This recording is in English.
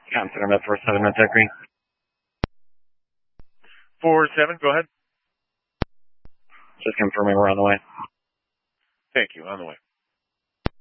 Center Met 47, Met Green. 47, go ahead. Just confirming we're on the way. Thank you, on the way.